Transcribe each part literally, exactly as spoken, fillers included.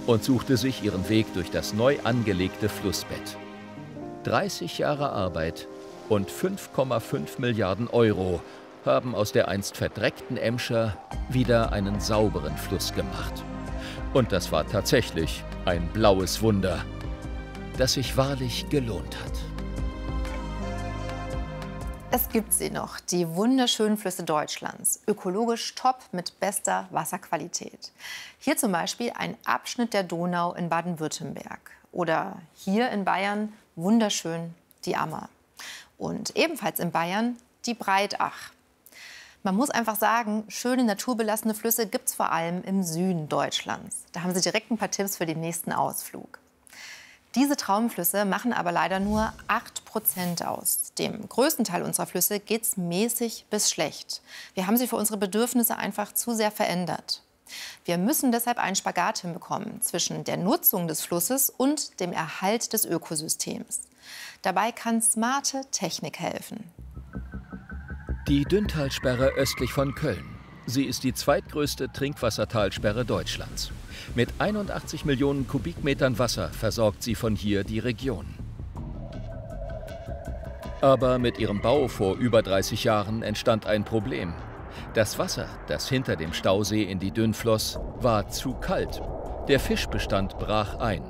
und suchte sich ihren Weg durch das neu angelegte Flussbett. dreißig Jahre Arbeit und fünf Komma fünf Milliarden Euro haben aus der einst verdreckten Emscher wieder einen sauberen Fluss gemacht. Und das war tatsächlich ein blaues Wunder, das sich wahrlich gelohnt hat. Es gibt sie noch, die wunderschönen Flüsse Deutschlands. Ökologisch top mit bester Wasserqualität. Hier zum Beispiel ein Abschnitt der Donau in Baden-Württemberg. Oder hier in Bayern wunderschön die Ammer. Und ebenfalls in Bayern die Breitach. Man muss einfach sagen, schöne naturbelassene Flüsse gibt es vor allem im Süden Deutschlands. Da haben Sie direkt ein paar Tipps für den nächsten Ausflug. Diese Traumflüsse machen aber leider nur acht Prozent aus. Dem größten Teil unserer Flüsse geht es mäßig bis schlecht. Wir haben sie für unsere Bedürfnisse einfach zu sehr verändert. Wir müssen deshalb einen Spagat hinbekommen zwischen der Nutzung des Flusses und dem Erhalt des Ökosystems. Dabei kann smarte Technik helfen. Die Dünntalsperre östlich von Köln. Sie ist die zweitgrößte Trinkwassertalsperre Deutschlands. Mit einundachtzig Millionen Kubikmetern Wasser versorgt sie von hier die Region. Aber mit ihrem Bau vor über dreißig Jahren entstand ein Problem. Das Wasser, das hinter dem Stausee in die Dünn floss, war zu kalt. Der Fischbestand brach ein.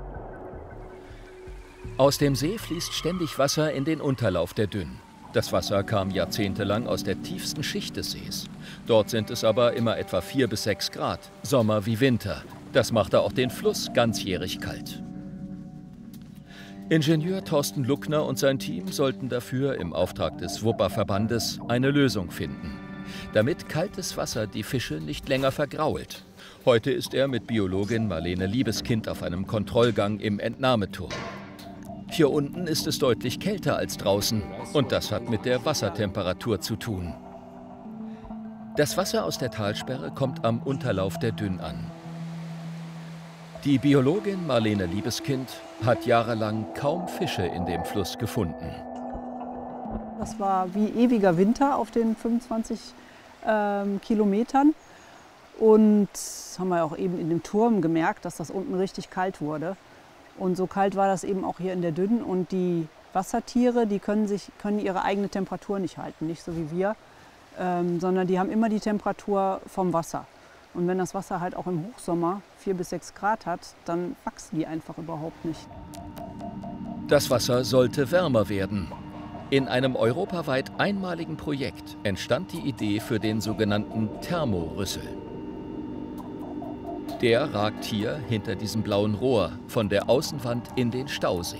Aus dem See fließt ständig Wasser in den Unterlauf der Dünn. Das Wasser kam jahrzehntelang aus der tiefsten Schicht des Sees. Dort sind es aber immer etwa vier bis sechs Grad, Sommer wie Winter. Das machte auch den Fluss ganzjährig kalt. Ingenieur Thorsten Luckner und sein Team sollten dafür im Auftrag des Wupper-Verbandes eine Lösung finden, damit kaltes Wasser die Fische nicht länger vergrault. Heute ist er mit Biologin Marlene Liebeskind auf einem Kontrollgang im Entnahmeturm. Hier unten ist es deutlich kälter als draußen und das hat mit der Wassertemperatur zu tun. Das Wasser aus der Talsperre kommt am Unterlauf der Dünn an. Die Biologin Marlene Liebeskind hat jahrelang kaum Fische in dem Fluss gefunden. Das war wie ewiger Winter auf den fünfundzwanzig ähm, Kilometern. Und das haben wir auch eben in dem Turm gemerkt, dass das unten richtig kalt wurde. Und so kalt war das eben auch hier in der Dünn. Und die Wassertiere, die können, sich, können ihre eigene Temperatur nicht halten, nicht so wie wir, ähm, sondern die haben immer die Temperatur vom Wasser. Und wenn das Wasser halt auch im Hochsommer vier bis sechs Grad hat, dann wachsen die einfach überhaupt nicht. Das Wasser sollte wärmer werden. In einem europaweit einmaligen Projekt entstand die Idee für den sogenannten Thermorüssel. Der ragt hier hinter diesem blauen Rohr von der Außenwand in den Stausee.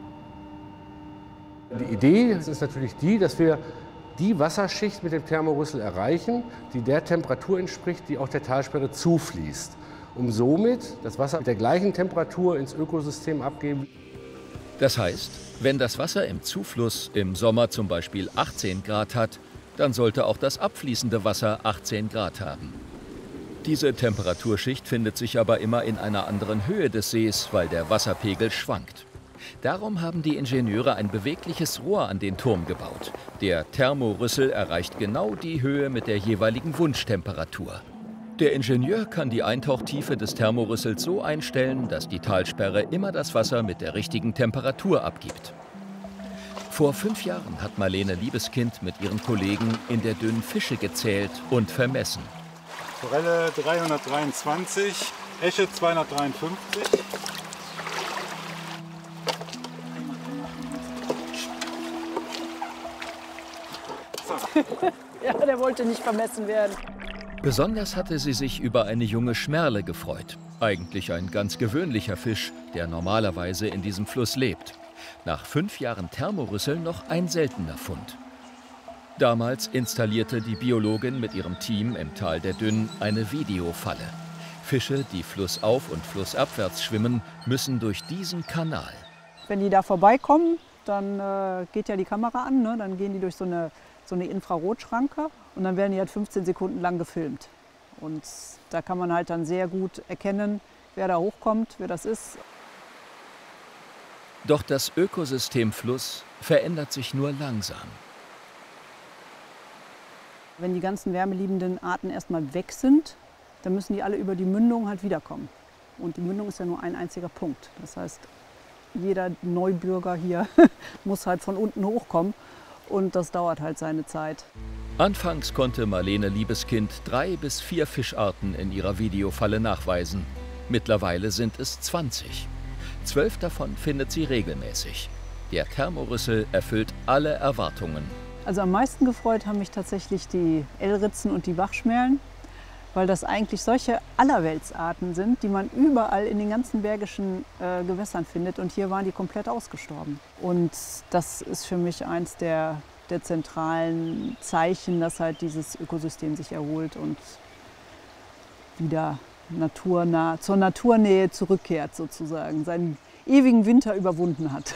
Die Idee ist natürlich die, dass wir die Wasserschicht mit dem Thermorüssel erreichen, die der Temperatur entspricht, die auch der Talsperre zufließt, um somit das Wasser mit der gleichen Temperatur ins Ökosystem abgeben. Das heißt, wenn das Wasser im Zufluss im Sommer zum Beispiel achtzehn Grad hat, dann sollte auch das abfließende Wasser achtzehn Grad haben. Diese Temperaturschicht findet sich aber immer in einer anderen Höhe des Sees, weil der Wasserpegel schwankt. Darum haben die Ingenieure ein bewegliches Rohr an den Turm gebaut. Der Thermorüssel erreicht genau die Höhe mit der jeweiligen Wunschtemperatur. Der Ingenieur kann die Eintauchtiefe des Thermorüssels so einstellen, dass die Talsperre immer das Wasser mit der richtigen Temperatur abgibt. Vor fünf Jahren hat Marlene Liebeskind mit ihren Kollegen in der Dünn Fische gezählt und vermessen. Forelle dreihundertdreiundzwanzig, Esche zweihundertdreiundfünfzig. Ja, der wollte nicht vermessen werden. Besonders hatte sie sich über eine junge Schmerle gefreut. Eigentlich ein ganz gewöhnlicher Fisch, der normalerweise in diesem Fluss lebt. Nach fünf Jahren Thermorüssel noch ein seltener Fund. Damals installierte die Biologin mit ihrem Team im Tal der Dünn eine Videofalle. Fische, die flussauf und flussabwärts schwimmen, müssen durch diesen Kanal. Wenn die da vorbeikommen, dann äh, geht ja die Kamera an, ne? Dann gehen die durch so eine, so eine Infrarotschranke und dann werden die halt fünfzehn Sekunden lang gefilmt. Und da kann man halt dann sehr gut erkennen, wer da hochkommt, wer das ist. Doch das Ökosystem Fluss verändert sich nur langsam. Wenn die ganzen wärmeliebenden Arten erstmal weg sind, dann müssen die alle über die Mündung halt wiederkommen. Und die Mündung ist ja nur ein einziger Punkt. Das heißt, jeder Neubürger hier muss halt von unten hochkommen und das dauert halt seine Zeit. Anfangs konnte Marlene Liebeskind drei bis vier Fischarten in ihrer Videofalle nachweisen. Mittlerweile sind es zwanzig. Zwölf davon findet sie regelmäßig. Der Thermorüssel erfüllt alle Erwartungen. Also am meisten gefreut haben mich tatsächlich die Elritzen und die Bachschmerlen, weil das eigentlich solche Allerweltsarten sind, die man überall in den ganzen bergischen äh, Gewässern findet. Und hier waren die komplett ausgestorben. Und das ist für mich eins der, der zentralen Zeichen, dass halt dieses Ökosystem sich erholt und wieder naturnah, zur Naturnähe zurückkehrt sozusagen, seinen ewigen Winter überwunden hat.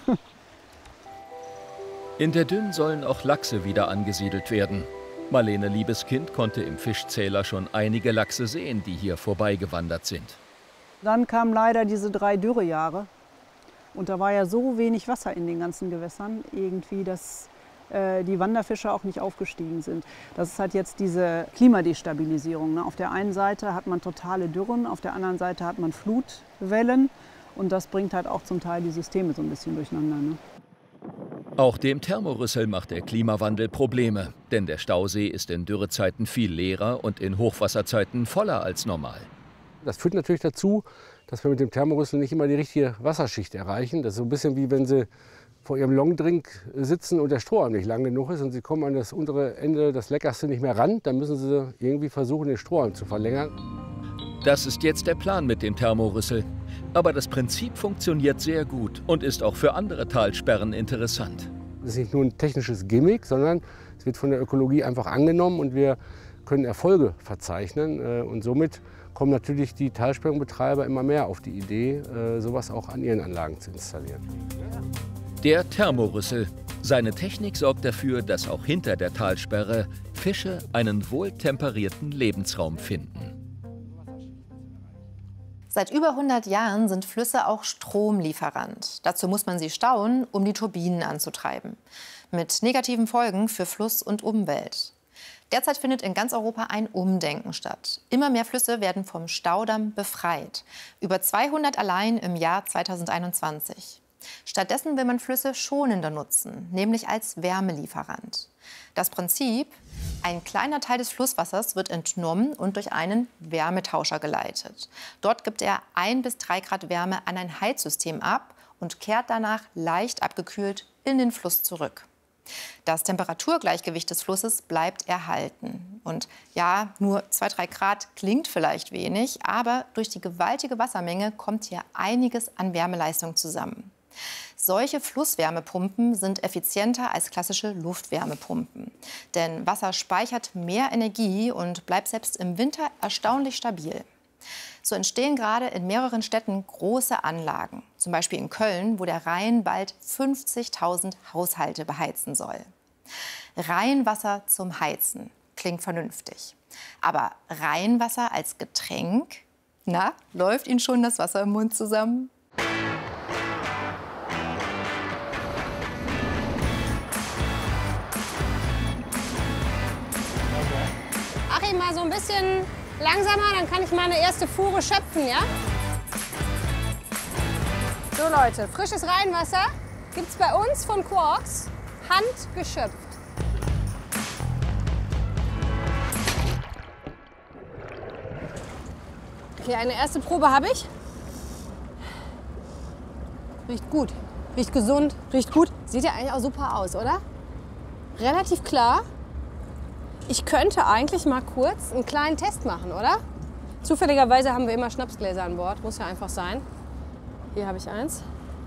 In der Dünn sollen auch Lachse wieder angesiedelt werden. Marlene Liebeskind konnte im Fischzähler schon einige Lachse sehen, die hier vorbeigewandert sind. Dann kamen leider diese drei Dürrejahre. Und da war ja so wenig Wasser in den ganzen Gewässern, irgendwie, dass äh, die Wanderfische auch nicht aufgestiegen sind. Das ist halt jetzt diese Klimadestabilisierung, ne? Auf der einen Seite hat man totale Dürren, auf der anderen Seite hat man Flutwellen. Und das bringt halt auch zum Teil die Systeme so ein bisschen durcheinander. Ne? Auch dem Thermorüssel macht der Klimawandel Probleme, denn der Stausee ist in Dürrezeiten viel leerer und in Hochwasserzeiten voller als normal. Das führt natürlich dazu, dass wir mit dem Thermorüssel nicht immer die richtige Wasserschicht erreichen. Das ist so ein bisschen wie wenn Sie vor Ihrem Longdrink sitzen und der Strohhalm nicht lang genug ist und Sie kommen an das untere Ende, das Leckerste, nicht mehr ran. Dann müssen Sie irgendwie versuchen, den Strohhalm zu verlängern. Das ist jetzt der Plan mit dem Thermorüssel. Aber das Prinzip funktioniert sehr gut und ist auch für andere Talsperren interessant. Das ist nicht nur ein technisches Gimmick, sondern es wird von der Ökologie einfach angenommen und wir können Erfolge verzeichnen. Und somit kommen natürlich die Talsperrenbetreiber immer mehr auf die Idee, sowas auch an ihren Anlagen zu installieren. Der Thermorüssel. Seine Technik sorgt dafür, dass auch hinter der Talsperre Fische einen wohltemperierten Lebensraum finden. Seit über hundert Jahren sind Flüsse auch Stromlieferant. Dazu muss man sie stauen, um die Turbinen anzutreiben. Mit negativen Folgen für Fluss und Umwelt. Derzeit findet in ganz Europa ein Umdenken statt. Immer mehr Flüsse werden vom Staudamm befreit. Über zweihundert allein im Jahr zweitausendeinundzwanzig. Stattdessen will man Flüsse schonender nutzen, nämlich als Wärmelieferant. Das Prinzip: Ein kleiner Teil des Flusswassers wird entnommen und durch einen Wärmetauscher geleitet. Dort gibt er ein bis drei Grad Wärme an ein Heizsystem ab und kehrt danach leicht abgekühlt in den Fluss zurück. Das Temperaturgleichgewicht des Flusses bleibt erhalten. Und ja, nur zwei, drei Grad klingt vielleicht wenig, aber durch die gewaltige Wassermenge kommt hier einiges an Wärmeleistung zusammen. Solche Flusswärmepumpen sind effizienter als klassische Luftwärmepumpen. Denn Wasser speichert mehr Energie und bleibt selbst im Winter erstaunlich stabil. So entstehen gerade in mehreren Städten große Anlagen. Zum Beispiel in Köln, wo der Rhein bald fünfzigtausend Haushalte beheizen soll. Rheinwasser zum Heizen klingt vernünftig. Aber Rheinwasser als Getränk? Na, läuft Ihnen schon das Wasser im Mund zusammen? Achim, mal so ein bisschen langsamer, dann kann ich meine erste Fuhre schöpfen, ja? So Leute, frisches Rheinwasser gibt's bei uns von Quarks handgeschöpft. Okay, eine erste Probe habe ich. Riecht gut, riecht gesund, riecht gut. Sieht ja eigentlich auch super aus, oder? Relativ klar. Ich könnte eigentlich mal kurz einen kleinen Test machen, oder? Zufälligerweise haben wir immer Schnapsgläser an Bord, muss ja einfach sein. Hier habe ich eins.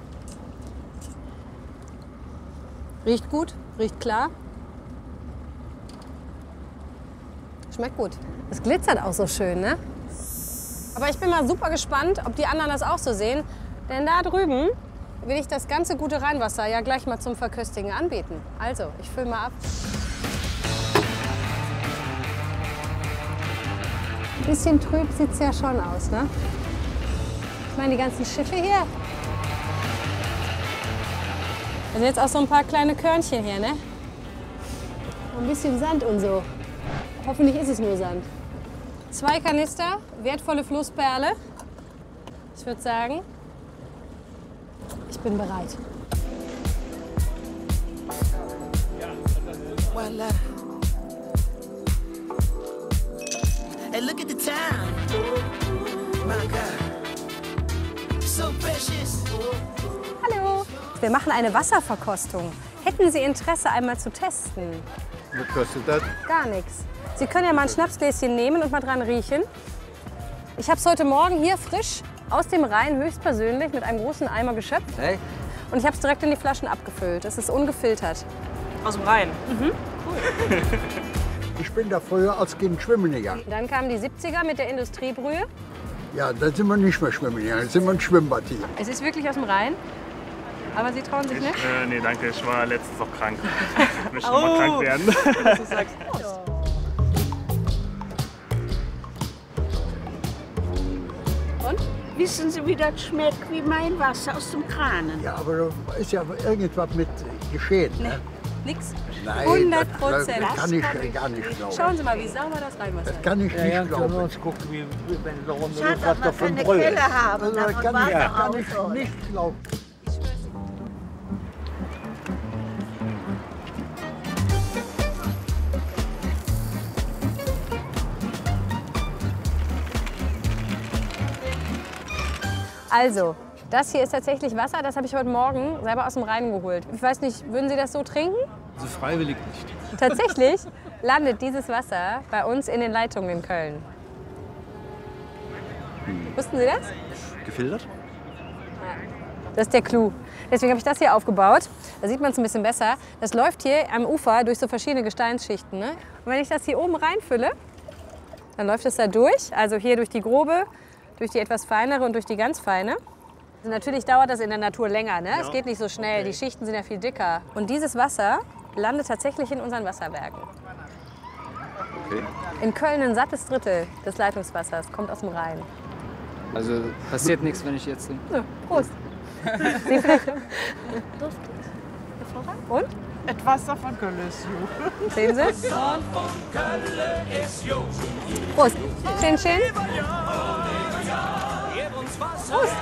Riecht gut, riecht klar. Schmeckt gut. Es glitzert auch so schön, ne? Aber ich bin mal super gespannt, ob die anderen das auch so sehen. Denn da drüben will ich das ganze gute Rheinwasser ja gleich mal zum Verköstigen anbieten. Also, ich fülle mal ab. Ein bisschen trüb sieht es ja schon aus, ne? Ich meine, die ganzen Schiffe hier. Da sind jetzt auch so ein paar kleine Körnchen hier, ne? Ein bisschen Sand und so. Hoffentlich ist es nur Sand. Zwei Kanister, wertvolle Flussperle. Ich würde sagen, ich bin bereit. Voila. Hey, look at the time. My God. So precious. Hallo. Wir machen eine Wasserverkostung. Hätten Sie Interesse, einmal zu testen? Was kostet das? Gar nichts. Sie können ja mal ein Schnapsgläschen nehmen und mal dran riechen. Ich habe es heute Morgen hier frisch aus dem Rhein höchstpersönlich mit einem großen Eimer geschöpft. Hey. Und ich habe es direkt in die Flaschen abgefüllt. Es ist ungefiltert. Aus dem Rhein? Mhm. Ich bin da früher als Kind schwimmen gegangen. Dann kamen die siebziger mit der Industriebrühe. Ja, da sind wir nicht mehr schwimmen gegangen, da sind wir ein Schwimmbad hier. Es ist wirklich aus dem Rhein. Aber Sie trauen sich nicht? Äh, nee, danke. Ich war letztens auch krank. Ich möchte noch mal krank werden. Was du sagst. Und? Wissen Sie, wie das schmeckt? Wie mein Wasser aus dem Kranen. Ja, aber da ist ja irgendwas mit geschehen. Nee, Ne? nix. Nein, hundert das, Prozent. das kann ich gar nicht glauben. Schauen Sie mal, wie sauber das Rheinwasser ist. Das kann ich Ja, nicht ja, glauben. uns gucken, wie, wie wenn so eine Schade, dass wir keine Brille. Quelle haben. Also, da das kommt kann, ich, Wasser kann raus, ich oder? nicht glauben. Also, das hier ist tatsächlich Wasser. Das habe ich heute Morgen selber aus dem Rhein geholt. Ich weiß nicht, würden Sie das so trinken? Also freiwillig nicht. Tatsächlich landet dieses Wasser bei uns in den Leitungen in Köln. Hm. Wussten Sie das? Gefiltert? Das ist der Clou. Deswegen habe ich das hier aufgebaut. Da sieht man es ein bisschen besser. Das läuft hier am Ufer durch so verschiedene Gesteinsschichten. Ne? Und wenn ich das hier oben reinfülle, dann läuft es da durch. Also hier durch die grobe, durch die etwas feinere und durch die ganz feine. Also natürlich dauert das in der Natur länger. Ne? Es geht nicht so schnell. Die Schichten sind ja viel dicker. Und dieses Wasser landet tatsächlich in unseren Wasserwerken. Okay. In Köln ein sattes Drittel des Leitungswassers kommt aus dem Rhein. Also passiert nichts, wenn ich jetzt trinke? Ja, Prost. Sie vielleicht? Und? Etwas davon Köln ist gut. Sehen Sie? Prost. Schön, schön. Prost.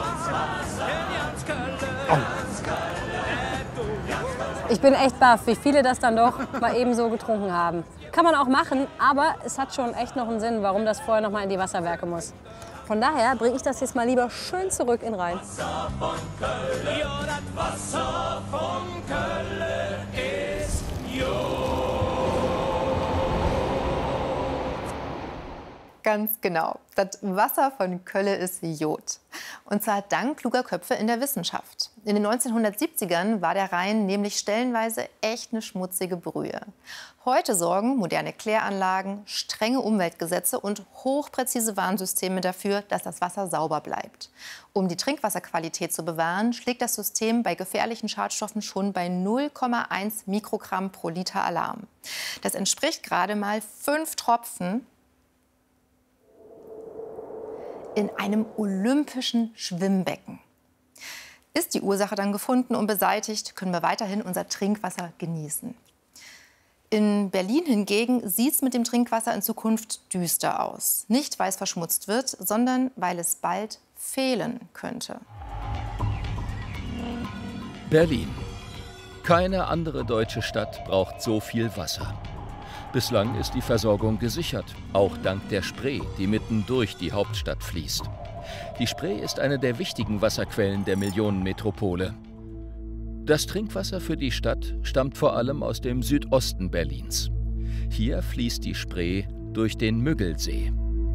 Ich bin echt baff, wie viele das dann doch mal eben so getrunken haben. Kann man auch machen, aber es hat schon echt noch einen Sinn, warum das vorher noch mal in die Wasserwerke muss. Von daher bringe ich das jetzt mal lieber schön zurück in Rhein. Wasser von Köln, ja, das Wasser von Köln ist Jod. Ganz genau. Das Wasser von Kölle ist Jod. Und zwar dank kluger Köpfe in der Wissenschaft. In den neunzehnhundertsiebzigern war der Rhein nämlich stellenweise echt eine schmutzige Brühe. Heute sorgen moderne Kläranlagen, strenge Umweltgesetze und hochpräzise Warnsysteme dafür, dass das Wasser sauber bleibt. Um die Trinkwasserqualität zu bewahren, schlägt das System bei gefährlichen Schadstoffen schon bei null Komma eins Mikrogramm pro Liter Alarm. Das entspricht gerade mal fünf Tropfen in einem olympischen Schwimmbecken. Ist die Ursache dann gefunden und beseitigt, können wir weiterhin unser Trinkwasser genießen. In Berlin hingegen sieht es mit dem Trinkwasser in Zukunft düster aus. Nicht, weil es verschmutzt wird, sondern weil es bald fehlen könnte. Berlin. Keine andere deutsche Stadt braucht so viel Wasser. Bislang ist die Versorgung gesichert, auch dank der Spree, die mitten durch die Hauptstadt fließt. Die Spree ist eine der wichtigen Wasserquellen der Millionenmetropole. Das Trinkwasser für die Stadt stammt vor allem aus dem Südosten Berlins. Hier fließt die Spree durch den Müggelsee.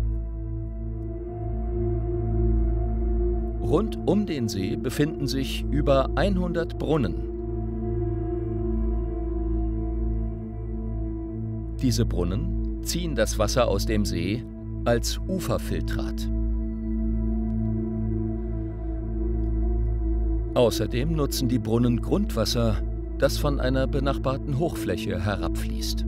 Rund um den See befinden sich über hundert Brunnen. Diese Brunnen ziehen das Wasser aus dem See als Uferfiltrat. Außerdem nutzen die Brunnen Grundwasser, das von einer benachbarten Hochfläche herabfließt.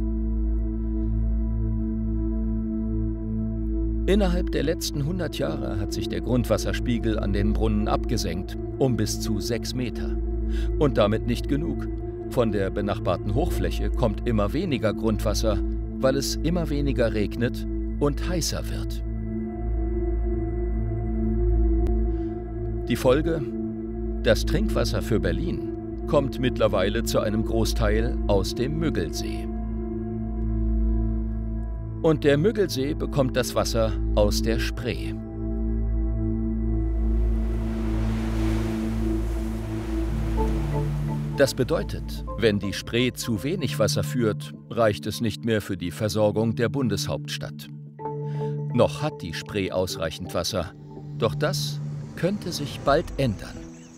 Innerhalb der letzten hundert Jahre hat sich der Grundwasserspiegel an den Brunnen abgesenkt, um bis zu sechs Meter. Und damit nicht genug. Von der benachbarten Hochfläche kommt immer weniger Grundwasser, weil es immer weniger regnet und heißer wird. Die Folge? Das Trinkwasser für Berlin kommt mittlerweile zu einem Großteil aus dem Müggelsee. Und der Müggelsee bekommt das Wasser aus der Spree. Das bedeutet, wenn die Spree zu wenig Wasser führt, reicht es nicht mehr für die Versorgung der Bundeshauptstadt. Noch hat die Spree ausreichend Wasser, doch das könnte sich bald ändern.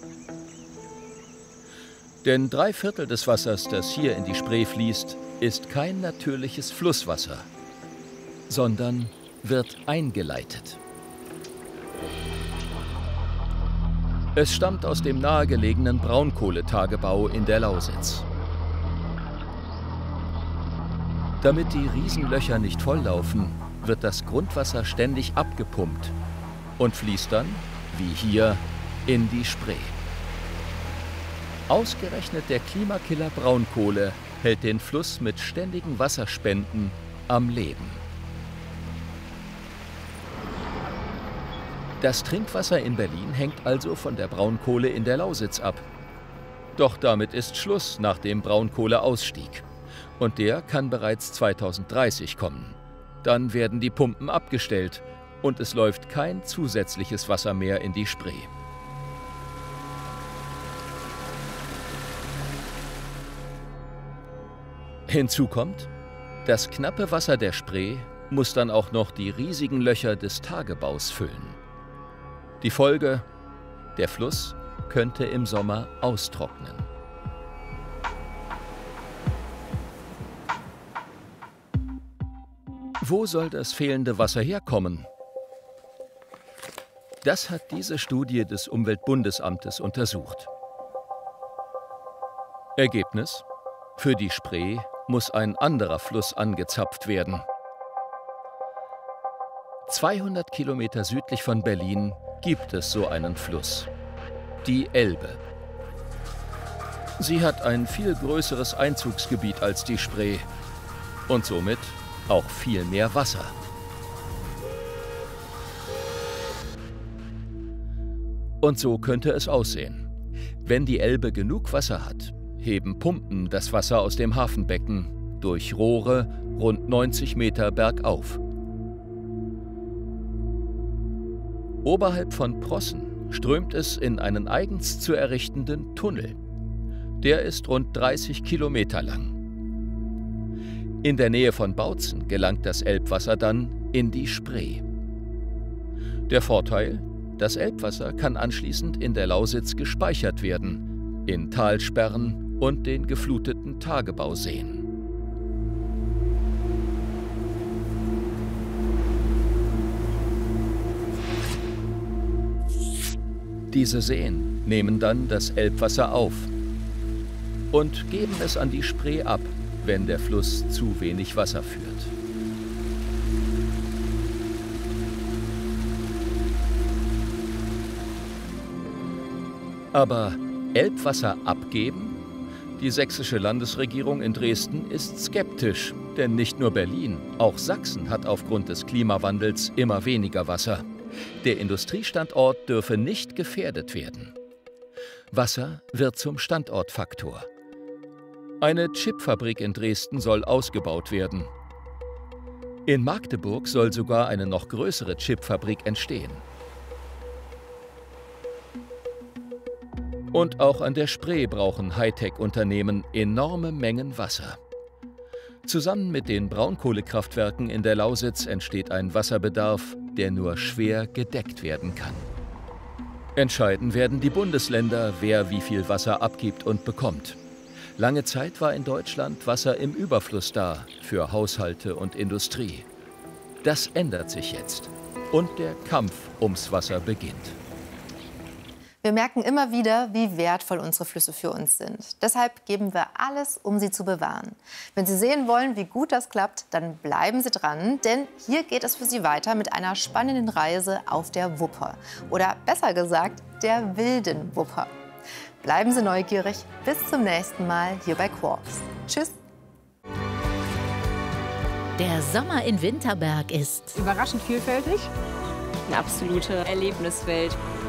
Denn drei Viertel des Wassers, das hier in die Spree fließt, ist kein natürliches Flusswasser, sondern wird eingeleitet. Es stammt aus dem nahegelegenen Braunkohletagebau in der Lausitz. Damit die Riesenlöcher nicht volllaufen, wird das Grundwasser ständig abgepumpt und fließt dann, wie hier, in die Spree. Ausgerechnet der Klimakiller Braunkohle hält den Fluss mit ständigen Wasserspenden am Leben. Das Trinkwasser in Berlin hängt also von der Braunkohle in der Lausitz ab. Doch damit ist Schluss nach dem Braunkohleausstieg. Und der kann bereits zweitausenddreißig kommen. Dann werden die Pumpen abgestellt und es läuft kein zusätzliches Wasser mehr in die Spree. Hinzu kommt, das knappe Wasser der Spree muss dann auch noch die riesigen Löcher des Tagebaus füllen. Die Folge: der Fluss könnte im Sommer austrocknen. Wo soll das fehlende Wasser herkommen? Das hat diese Studie des Umweltbundesamtes untersucht. Ergebnis: für die Spree muss ein anderer Fluss angezapft werden. zweihundert Kilometer südlich von Berlin gibt es so einen Fluss, die Elbe. Sie hat ein viel größeres Einzugsgebiet als die Spree und somit auch viel mehr Wasser. Und so könnte es aussehen. Wenn die Elbe genug Wasser hat, heben Pumpen das Wasser aus dem Hafenbecken durch Rohre rund neunzig Meter bergauf. Oberhalb von Prossen strömt es in einen eigens zu errichtenden Tunnel. Der ist rund dreißig Kilometer lang. In der Nähe von Bautzen gelangt das Elbwasser dann in die Spree. Der Vorteil: das Elbwasser kann anschließend in der Lausitz gespeichert werden, in Talsperren und den gefluteten Tagebauseen. Diese Seen nehmen dann das Elbwasser auf und geben es an die Spree ab, wenn der Fluss zu wenig Wasser führt. Aber Elbwasser abgeben? Die sächsische Landesregierung in Dresden ist skeptisch, denn nicht nur Berlin, auch Sachsen hat aufgrund des Klimawandels immer weniger Wasser. Der Industriestandort dürfe nicht gefährdet werden. Wasser wird zum Standortfaktor. Eine Chipfabrik in Dresden soll ausgebaut werden. In Magdeburg soll sogar eine noch größere Chipfabrik entstehen. Und auch an der Spree brauchen Hightech-Unternehmen enorme Mengen Wasser. Zusammen mit den Braunkohlekraftwerken in der Lausitz entsteht ein Wasserbedarf, der nur schwer gedeckt werden kann. Entscheiden werden die Bundesländer, wer wie viel Wasser abgibt und bekommt. Lange Zeit war in Deutschland Wasser im Überfluss da für Haushalte und Industrie. Das ändert sich jetzt und der Kampf ums Wasser beginnt. Wir merken immer wieder, wie wertvoll unsere Flüsse für uns sind. Deshalb geben wir alles, um sie zu bewahren. Wenn Sie sehen wollen, wie gut das klappt, dann bleiben Sie dran, denn hier geht es für Sie weiter mit einer spannenden Reise auf der Wupper. Oder besser gesagt, der wilden Wupper. Bleiben Sie neugierig. Bis zum nächsten Mal hier bei Quarks. Tschüss. Der Sommer in Winterberg ist überraschend vielfältig. Eine absolute Erlebniswelt.